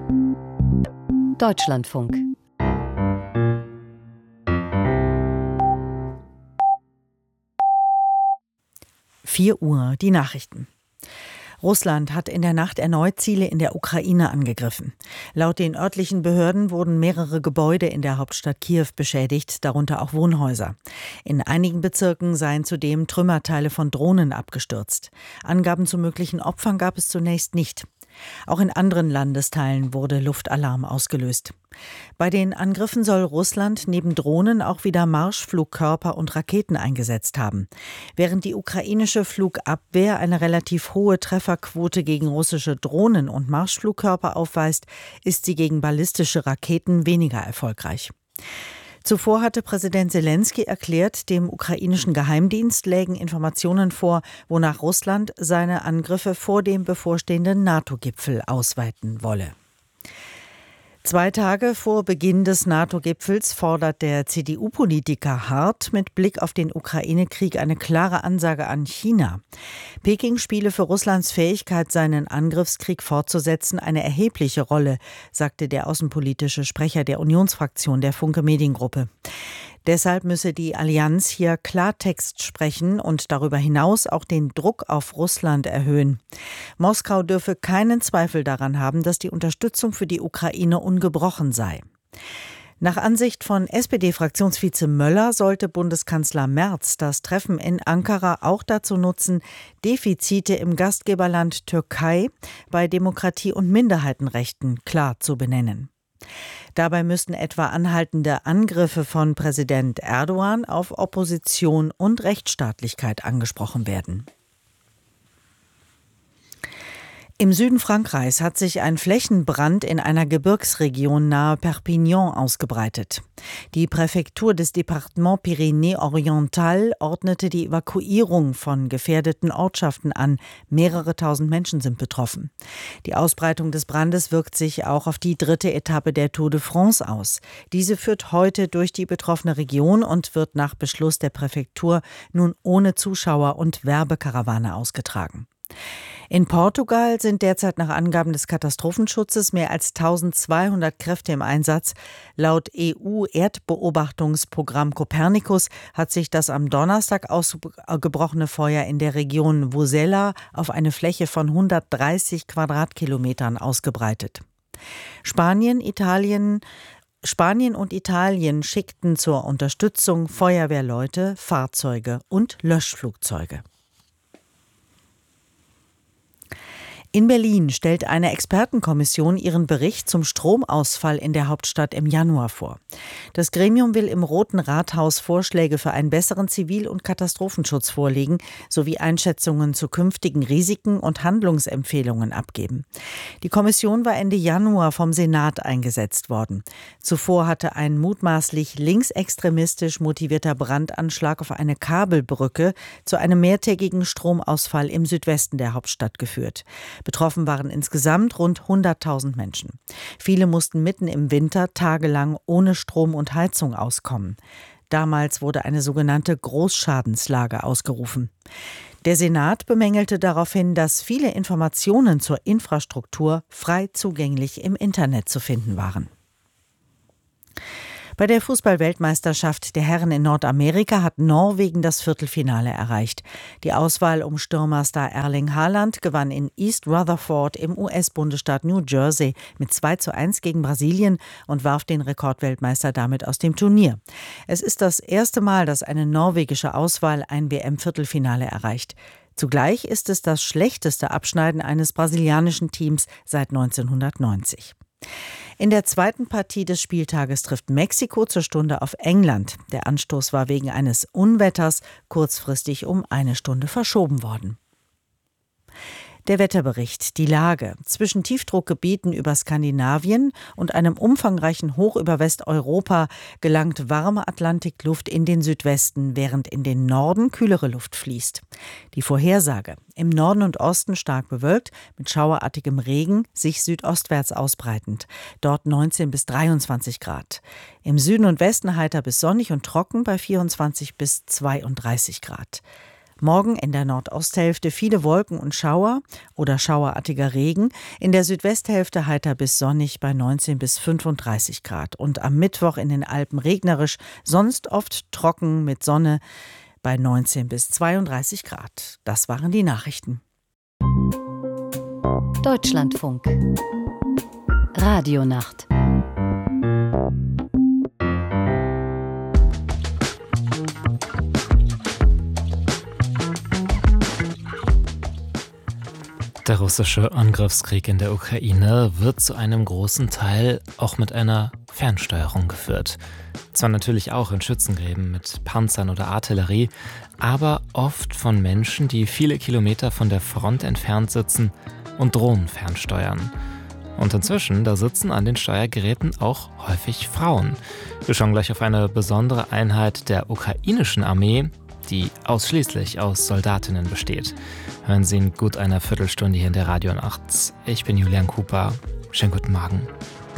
Deutschlandfunk. Uhr, die Nachrichten. Russland hat in der Nacht erneut Ziele in der Ukraine angegriffen. Laut den örtlichen Behörden wurden mehrere Gebäude in der Hauptstadt Kiew beschädigt, darunter auch Wohnhäuser. In einigen Bezirken seien zudem Trümmerteile von Drohnen abgestürzt. Angaben zu möglichen Opfern gab es zunächst nicht. Auch in anderen Landesteilen wurde Luftalarm ausgelöst. Bei den Angriffen soll Russland neben Drohnen auch wieder Marschflugkörper und Raketen eingesetzt haben. Während die ukrainische Flugabwehr eine relativ hohe Trefferquote gegen russische Drohnen und Marschflugkörper aufweist, ist sie gegen ballistische Raketen weniger erfolgreich. Zuvor hatte Präsident Selenskyj erklärt, dem ukrainischen Geheimdienst lägen Informationen vor, wonach Russland seine Angriffe vor dem bevorstehenden NATO-Gipfel ausweiten wolle. 2 Tage vor Beginn des NATO-Gipfels fordert der CDU-Politiker Hart mit Blick auf den Ukraine-Krieg eine klare Ansage an China. Peking spiele für Russlands Fähigkeit, seinen Angriffskrieg fortzusetzen, eine erhebliche Rolle, sagte der außenpolitische Sprecher der Unionsfraktion der Funke Mediengruppe. Deshalb müsse die Allianz hier Klartext sprechen und darüber hinaus auch den Druck auf Russland erhöhen. Moskau dürfe keinen Zweifel daran haben, dass die Unterstützung für die Ukraine ungebrochen sei. Nach Ansicht von SPD-Fraktionsvize Möller sollte Bundeskanzler Merz das Treffen in Ankara auch dazu nutzen, Defizite im Gastgeberland Türkei bei Demokratie- und Minderheitenrechten klar zu benennen. Dabei müssten etwa anhaltende Angriffe von Präsident Erdogan auf Opposition und Rechtsstaatlichkeit angesprochen werden. Im Süden Frankreichs hat sich ein Flächenbrand in einer Gebirgsregion nahe Perpignan ausgebreitet. Die Präfektur des Département Pyrénées-Oriental ordnete die Evakuierung von gefährdeten Ortschaften an. Mehrere tausend Menschen sind betroffen. Die Ausbreitung des Brandes wirkt sich auch auf die 3. Etappe der Tour de France aus. Diese führt heute durch die betroffene Region und wird nach Beschluss der Präfektur nun ohne Zuschauer und Werbekarawane ausgetragen. In Portugal sind derzeit nach Angaben des Katastrophenschutzes mehr als 1200 Kräfte im Einsatz. Laut EU-Erdbeobachtungsprogramm Copernicus hat sich das am Donnerstag ausgebrochene Feuer in der Region Vozela auf eine Fläche von 130 Quadratkilometern ausgebreitet. Spanien und Italien schickten zur Unterstützung Feuerwehrleute, Fahrzeuge und Löschflugzeuge. In Berlin stellt eine Expertenkommission ihren Bericht zum Stromausfall in der Hauptstadt im Januar vor. Das Gremium will im Roten Rathaus Vorschläge für einen besseren Zivil- und Katastrophenschutz vorlegen, sowie Einschätzungen zu künftigen Risiken und Handlungsempfehlungen abgeben. Die Kommission war Ende Januar vom Senat eingesetzt worden. Zuvor hatte ein mutmaßlich linksextremistisch motivierter Brandanschlag auf eine Kabelbrücke zu einem mehrtägigen Stromausfall im Südwesten der Hauptstadt geführt. Betroffen waren insgesamt rund 100.000 Menschen. Viele mussten mitten im Winter tagelang ohne Strom und Heizung auskommen. Damals wurde eine sogenannte Großschadenslage ausgerufen. Der Senat bemängelte daraufhin, dass viele Informationen zur Infrastruktur frei zugänglich im Internet zu finden waren. Bei der Fußball-Weltmeisterschaft der Herren in Nordamerika hat Norwegen das Viertelfinale erreicht. Die Auswahl um Stürmerstar Erling Haaland gewann in East Rutherford im US-Bundesstaat New Jersey mit 2:1 gegen Brasilien und warf den Rekordweltmeister damit aus dem Turnier. Es ist das erste Mal, dass eine norwegische Auswahl ein WM-Viertelfinale erreicht. Zugleich ist es das schlechteste Abschneiden eines brasilianischen Teams seit 1990. In der zweiten Partie des Spieltages trifft Mexiko zur Stunde auf England. Der Anstoß war wegen eines Unwetters kurzfristig um 1 Stunde verschoben worden. Der Wetterbericht, die Lage. Zwischen Tiefdruckgebieten über Skandinavien und einem umfangreichen Hoch über Westeuropa gelangt warme Atlantikluft in den Südwesten, während in den Norden kühlere Luft fließt. Die Vorhersage. Im Norden und Osten stark bewölkt, mit schauerartigem Regen, sich südostwärts ausbreitend. Dort 19 bis 23 Grad. Im Süden und Westen heiter bis sonnig und trocken bei 24 bis 32 Grad. Morgen in der Nordosthälfte viele Wolken und Schauer oder schauerartiger Regen. In der Südwesthälfte heiter bis sonnig bei 19 bis 35 Grad. Und am Mittwoch in den Alpen regnerisch, sonst oft trocken mit Sonne bei 19 bis 32 Grad. Das waren die Nachrichten. Deutschlandfunk. Radionacht. Der russische Angriffskrieg in der Ukraine wird zu einem großen Teil auch mit einer Fernsteuerung geführt. Zwar natürlich auch in Schützengräben mit Panzern oder Artillerie, aber oft von Menschen, die viele Kilometer von der Front entfernt sitzen und Drohnen fernsteuern. Und inzwischen, da sitzen an den Steuergeräten auch häufig Frauen. Wir schauen gleich auf eine besondere Einheit der ukrainischen Armee, die ausschließlich aus Soldatinnen besteht. Hören Sie in gut einer Viertelstunde hier in der Radionacht. Ich bin Julian Cooper. Schönen guten Morgen.